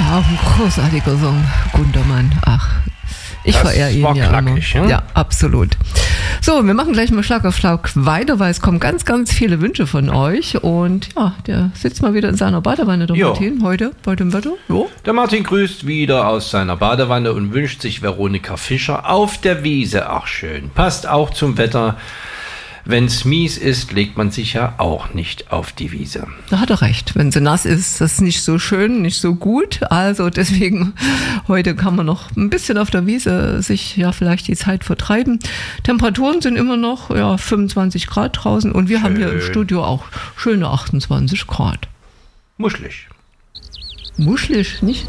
auch ein großartiger Song, Gundermann. Ach, ich verehre ihn ja knackig, immer. Ja, absolut. So, wir machen gleich mal Schlag auf Schlag weiter, weil es kommen ganz, ganz viele Wünsche von euch. Und ja, der sitzt mal wieder in seiner Badewanne, der Martin, heute bei dem Wetter. Jo. Der Martin grüßt wieder aus seiner Badewanne und wünscht sich Veronika Fischer auf der Wiese. Ach schön, passt auch zum Wetter. Wenn's mies ist, legt man sich ja auch nicht auf die Wiese. Da hat er recht. Wenn sie nass ist, das ist nicht so schön, nicht so gut. Also deswegen, heute kann man noch ein bisschen auf der Wiese sich ja vielleicht die Zeit vertreiben. Temperaturen sind immer noch 25 Grad draußen und wir haben hier im Studio auch schöne 28 Grad. Muschelig. Muschelig, nicht?